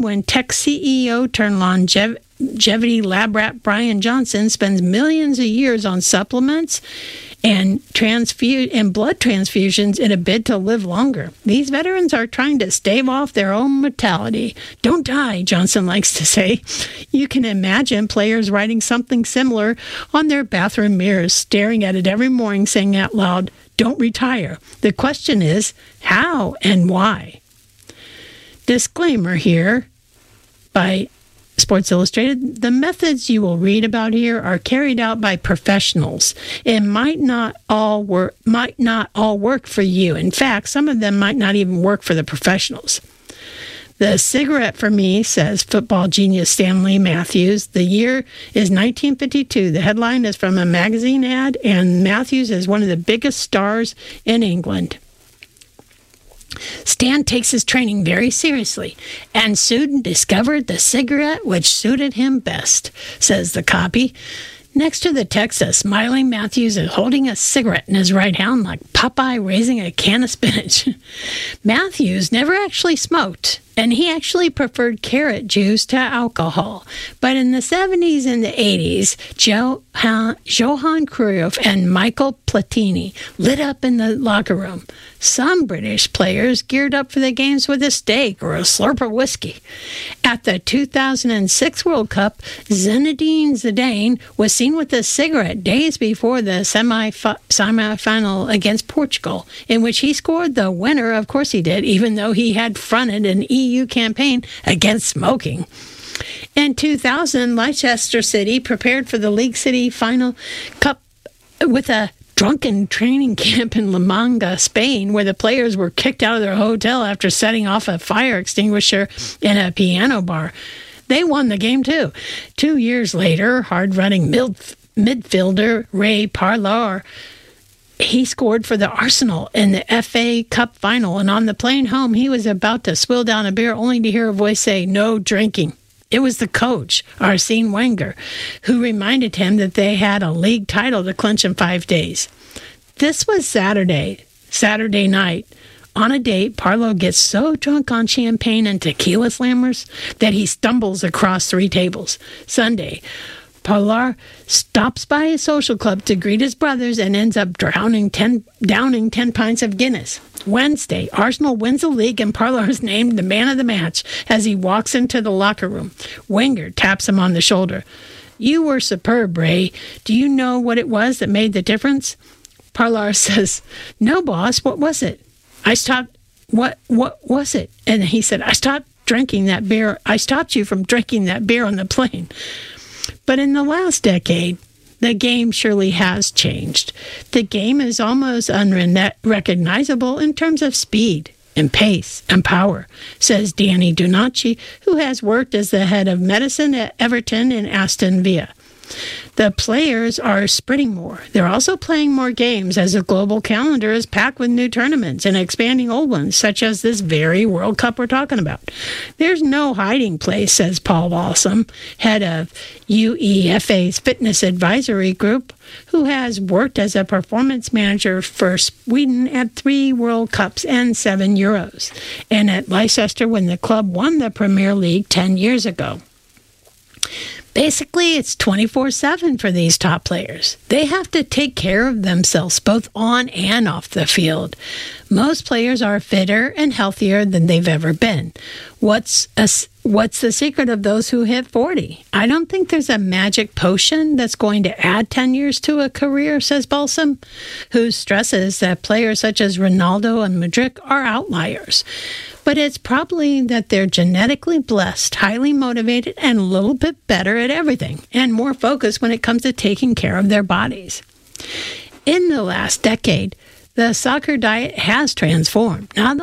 when tech CEO turned longevity lab rat Brian Johnson spends millions of years on supplements and blood transfusions in a bid to live longer. These veterans are trying to stave off their own mortality. Don't die, Johnson likes to say. You can imagine players writing something similar on their bathroom mirrors, staring at it every morning, saying out loud, "Don't retire." The question is, how and why? Disclaimer here by Sports Illustrated: the methods you will read about here are carried out by professionals. It might not all work for you. In fact, some of them might not even work for the professionals. The cigarette for me, says football genius Stanley Matthews. The year is 1952. The headline is from a magazine ad, and Matthews is one of the biggest stars in England. Stan takes his training very seriously and soon discovered the cigarette which suited him best, says the copy. Next to the text, a smiling Matthews is holding a cigarette in his right hand like Popeye raising a can of spinach. Matthews never actually smoked, and he actually preferred carrot juice to alcohol. But in the 70s and the 80s, Johan Cruyff and Michael Platini lit up in the locker room. Some British players geared up for the games with a steak or a slurp of whiskey. At the 2006 World Cup, Zinedine Zidane was seen with a cigarette days before the semi-final against Portugal, in which he scored the winner. Of course he did, even though he had fronted an EU campaign against smoking. In 2000, Leicester City prepared for the League City Final Cup with a drunken training camp in La Manga, Spain, where the players were kicked out of their hotel after setting off a fire extinguisher in a piano bar. They won the game, too. 2 years later, hard-running midfielder Ray Parlour, he scored for the Arsenal in the FA Cup final, and on the plane home, he was about to swill down a beer only to hear a voice say, "No drinking." It was the coach, Arsene Wenger, who reminded him that they had a league title to clinch in 5 days. This was Saturday night. On a date, Parlour gets so drunk on champagne and tequila slammers that he stumbles across 3 tables. Sunday, Parlour stops by a social club to greet his brothers and ends up downing 10 pints of Guinness. Wednesday, Arsenal wins the league and Parlour is named the man of the match as he walks into the locker room. Wenger taps him on the shoulder. "You were superb, Ray. Do you know what it was that made the difference?" Parlour says, "No, boss. What was it?" "I stopped. What was it?" And he said, "I stopped drinking that beer. I stopped you from drinking that beer on the plane." But in the last decade, the game surely has changed. The game is almost unrecognizable in terms of speed and pace and power, says Danny Donacci, who has worked as the head of medicine at Everton and Aston Villa. The players are sprinting more. They're also playing more games as the global calendar is packed with new tournaments and expanding old ones, such as this very World Cup we're talking about. There's no hiding place, says Paul Walsum, head of UEFA's Fitness Advisory Group, who has worked as a performance manager for Sweden at 3 World Cups and 7 Euros, and at Leicester when the club won the Premier League 10 years ago. Basically, it's 24/7 for these top players. They have to take care of themselves both on and off the field. Most players are fitter and healthier than they've ever been. What's the secret of those who hit 40? I don't think there's a magic potion that's going to add 10 years to a career, says Balsam, who stresses that players such as Ronaldo and Modric are outliers. But it's probably that they're genetically blessed, highly motivated, and a little bit better at everything, and more focused when it comes to taking care of their bodies. In the last decade, the soccer diet has transformed. Not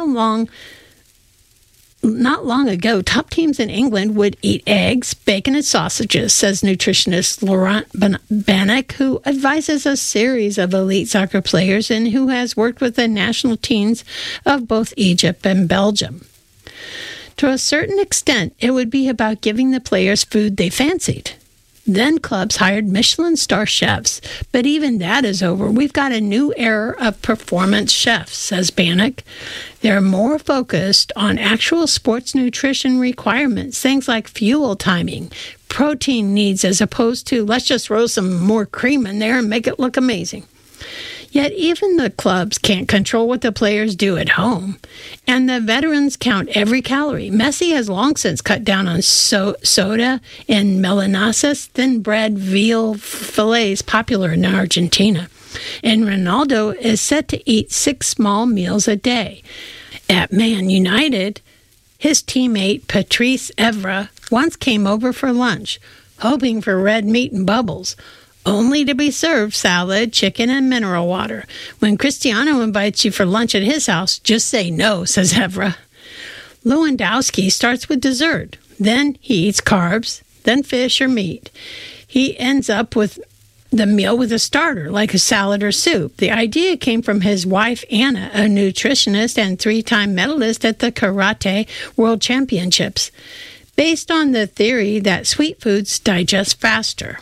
long ago, top teams in England would eat eggs, bacon, and sausages, says nutritionist Laurent Bannock, who advises a series of elite soccer players and who has worked with the national teams of both Egypt and Belgium. To a certain extent, it would be about giving the players food they fancied. Then clubs hired Michelin star chefs, but even that is over. We've got a new era of performance chefs, says Bannock. They're more focused on actual sports nutrition requirements, things like fuel timing, protein needs, as opposed to let's just throw some more cream in there and make it look amazing. Yet even the clubs can't control what the players do at home. And the veterans count every calorie. Messi has long since cut down on soda and melanaceous, thin bread, veal fillets popular in Argentina. And Ronaldo is set to eat 6 small meals a day. At Man United, his teammate Patrice Evra once came over for lunch, hoping for red meat and bubbles, only to be served salad, chicken, and mineral water. When Cristiano invites you for lunch at his house, just say no, says Evra. Lewandowski starts with dessert. Then he eats carbs, then fish or meat. He ends up with the meal with a starter, like a salad or soup. The idea came from his wife, Anna, a nutritionist and 3-time medalist at the Karate World Championships, based on the theory that sweet foods digest faster.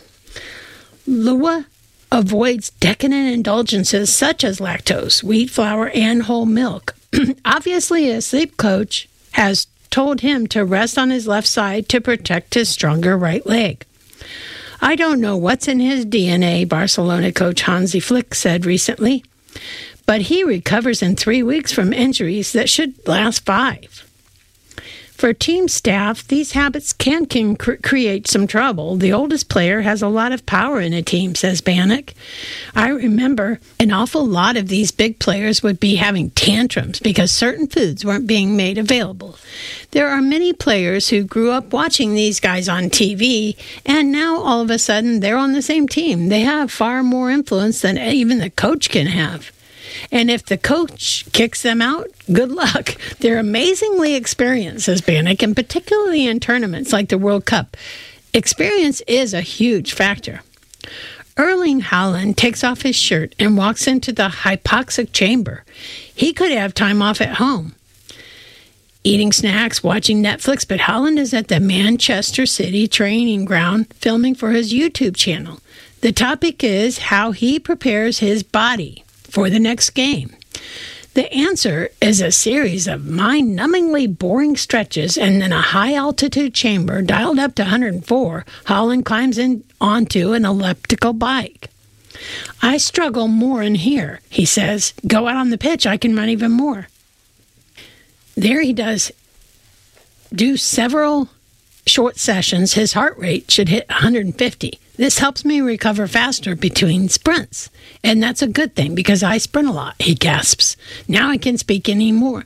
Lua avoids decadent indulgences such as lactose, wheat flour, and whole milk. Obviously, a sleep coach has told him to rest on his left side to protect his stronger right leg. I don't know what's in his DNA, Barcelona coach Hansi Flick said recently, but he recovers in 3 weeks from injuries that should last 5. For team staff, these habits can create some trouble. The oldest player has a lot of power in a team, says Bannock. I remember an awful lot of these big players would be having tantrums because certain foods weren't being made available. There are many players who grew up watching these guys on TV, and now all of a sudden they're on the same team. They have far more influence than even the coach can have. And if the coach kicks them out, good luck. They're amazingly experienced, says Bannock, and particularly in tournaments like the World Cup. Experience is a huge factor. Erling Haaland takes off his shirt and walks into the hypoxic chamber. He could have time off at home, eating snacks, watching Netflix, but Haaland is at the Manchester City training ground filming for his YouTube channel. The topic is how he prepares his body for the next game. The answer is a series of mind-numbingly boring stretches, and then a high-altitude chamber dialed up to 104. Haaland climbs in onto an elliptical bike. I struggle more in here, he says. Go out on the pitch, I can run even more. There he does do several short sessions. His heart rate should hit 150. This helps me recover faster between sprints. And that's a good thing because I sprint a lot, he gasps. Now I can't speak anymore.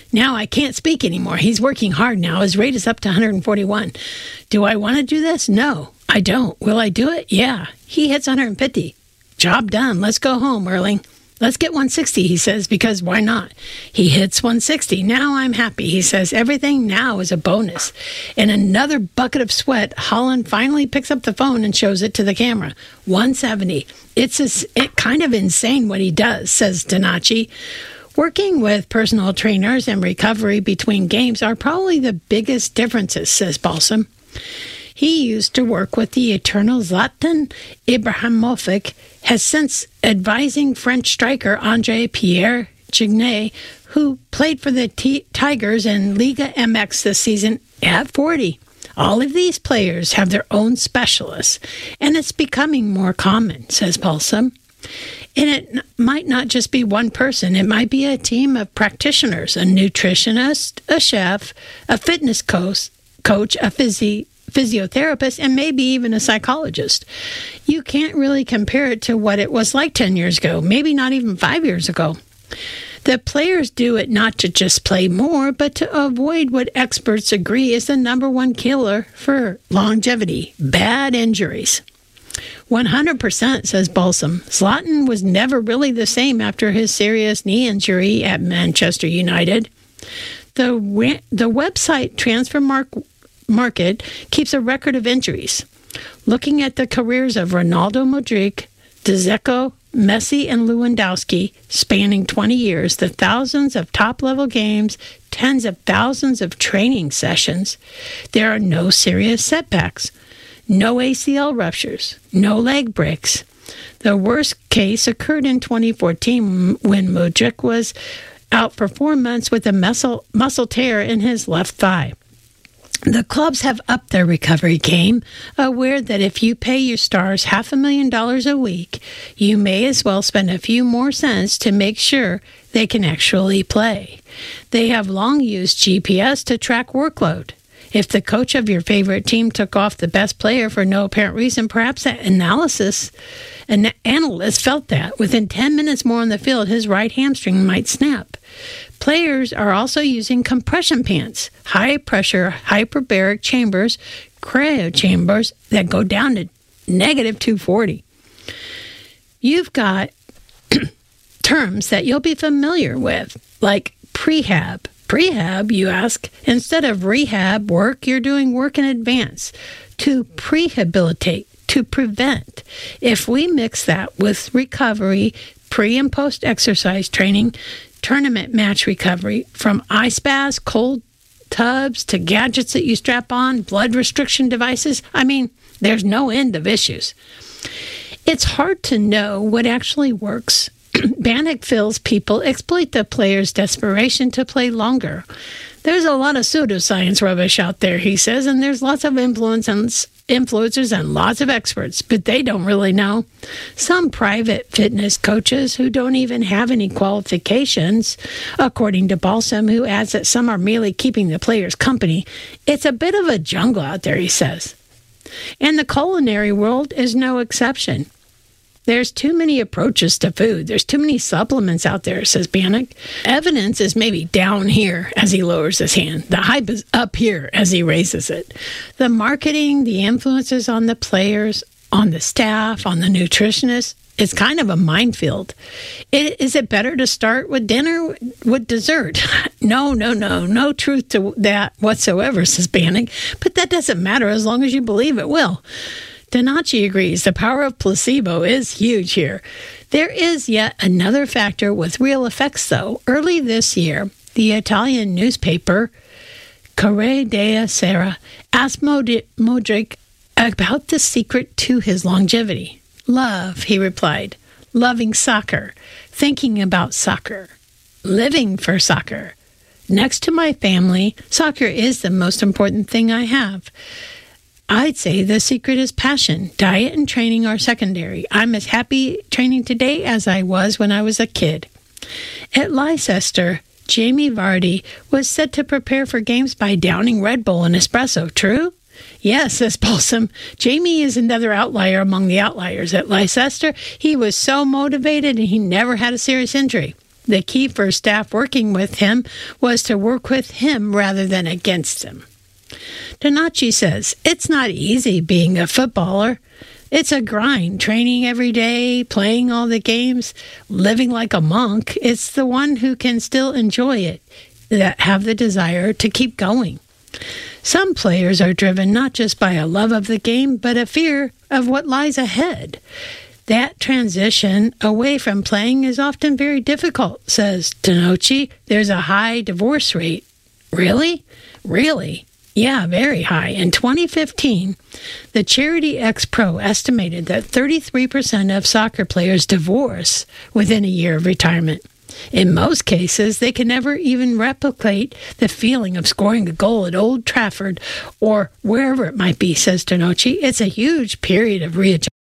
He's working hard now. His rate is up to 141. Do I want to do this? No, I don't. Will I do it? Yeah. He hits 150. Job done. Let's go home, Erling. Let's get 160, he says, because why not? He hits 160. Now I'm happy, he says. Everything now is a bonus. In another bucket of sweat, Haaland finally picks up the phone and shows it to the camera. 170. It's kind of insane what he does, says Donachi. Working with personal trainers and recovery between games are probably the biggest differences, says Balsam. He used to work with the eternal Zlatan Ibrahimovic, has since advising French striker André-Pierre Gignac, who played for the Tigers in Liga MX this season at 40. All of these players have their own specialists, and it's becoming more common, says Balsam. And it might not just be one person. It might be a team of practitioners, a nutritionist, a chef, a fitness coach, a physiotherapist, and maybe even a psychologist. You can't really compare it to what it was like 10 years ago, maybe not even 5 years ago. The players do it not to just play more, but to avoid what experts agree is the number one killer for longevity, bad injuries. 100%, says Balsam. Zlatan was never really the same after his serious knee injury at Manchester United. The website Transfer Market keeps a record of injuries. Looking at the careers of Ronaldo, Modric, Dzeko, Messi, and Lewandowski, spanning 20 years, the thousands of top-level games, tens of thousands of training sessions, there are no serious setbacks. No ACL ruptures, no leg breaks. The worst case occurred in 2014 when Modric was out for 4 months with a muscle tear in his left thigh. The clubs have upped their recovery game, aware that if you pay your stars $500,000 a week, you may as well spend a few more cents to make sure they can actually play. They have long used GPS to track workload. If the coach of your favorite team took off the best player for no apparent reason, perhaps an analyst felt that within 10 minutes more on the field, his right hamstring might snap. Players are also using compression pants, high-pressure hyperbaric chambers, cryo chambers that go down to negative 240. You've got terms that you'll be familiar with, like prehab. Prehab, you ask? Instead of rehab work, you're doing work in advance to prehabilitate, to prevent. If we mix that with recovery, pre- and post-exercise training, tournament match recovery, from ice baths, cold tubs, to gadgets that you strap on, blood restriction devices, there's no end of issues. It's hard to know what actually works. Bannock feels people exploit the players' desperation to play longer. There's a lot of pseudoscience rubbish out there, he says, and there's lots of influencers and lots of experts, but they don't really know. Some private fitness coaches who don't even have any qualifications, according to Balsam, who adds that some are merely keeping the players company. It's a bit of a jungle out there, he says. And the culinary world is no exception. There's too many approaches to food. There's too many supplements out there, says Bannock. Evidence is maybe down here as he lowers his hand. The hype is up here as he raises it. The marketing, the influences on the players, on the staff, on the nutritionists, it's kind of a minefield. Is it better to start with dinner, with dessert? No truth to that whatsoever, says Bannock. But that doesn't matter as long as you believe it will. Donacci agrees the power of placebo is huge here. There is yet another factor with real effects, though. Early this year, the Italian newspaper Corriere della Sera asked Modric about the secret to his longevity. Love, he replied. Loving soccer, thinking about soccer, living for soccer. Next to my family, soccer is the most important thing I have. I'd say the secret is passion. Diet and training are secondary. I'm as happy training today as I was when I was a kid. At Leicester, Jamie Vardy was said to prepare for games by downing Red Bull and espresso. True? Yes, says Balsam. Jamie is another outlier among the outliers. At Leicester, he was so motivated and he never had a serious injury. The key for staff working with him was to work with him rather than against him. Donacci says, it's not easy being a footballer. It's a grind, training every day, playing all the games, living like a monk. It's the one who can still enjoy it that have the desire to keep going. Some players are driven not just by a love of the game, but a fear of what lies ahead. That transition away from playing is often very difficult, says Donacci. There's a high divorce rate. Really? Really? Yeah, very high. In 2015, the Charity X Pro estimated that 33% of soccer players divorce within a year of retirement. In most cases, they can never even replicate the feeling of scoring a goal at Old Trafford or wherever it might be, says Donacci. It's a huge period of readjustment.